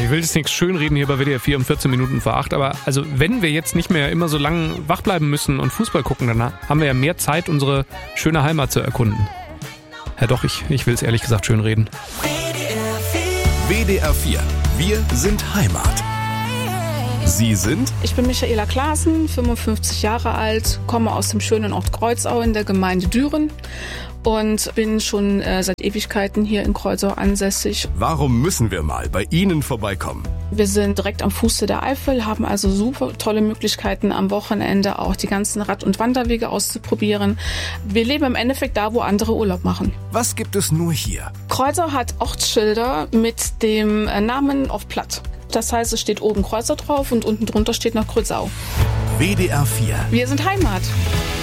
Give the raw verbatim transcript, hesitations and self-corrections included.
Ich will jetzt nichts schönreden hier bei W D R vier um vierzehn Minuten vor acht, aber also wenn wir jetzt nicht mehr immer so lange wach bleiben müssen und Fußball gucken, dann haben wir ja mehr Zeit, unsere schöne Heimat zu erkunden. Ja doch, ich, ich will es ehrlich gesagt schönreden. W D R vier. Wir sind Heimat. Sie sind? Ich bin Michaela Klaassen, fünfundfünfzig Jahre alt, komme aus dem schönen Ort Kreuzau in der Gemeinde Düren und bin schon äh, seit Ewigkeiten hier in Kreuzau ansässig. Warum müssen wir mal bei Ihnen vorbeikommen? Wir sind direkt am Fuße der Eifel, haben also super tolle Möglichkeiten am Wochenende auch die ganzen Rad- und Wanderwege auszuprobieren. Wir leben im Endeffekt da, wo andere Urlaub machen. Was gibt es nur hier? Kreuzau hat Ortsschilder mit dem Namen auf Platt. Das heißt, es steht oben Kreuzau drauf und unten drunter steht noch Kreuzau. W D R vier. Wir sind Heimat.